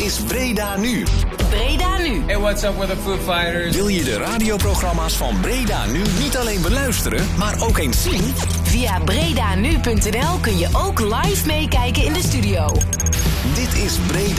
is Breda Nu. Breda Nu. Hey, what's up with the Foo Fighters? Wil je de radioprogramma's van Breda Nu niet alleen beluisteren, maar ook eens zien? Via bredanu.nl kun je ook live meekijken in de studio. Dit is Breda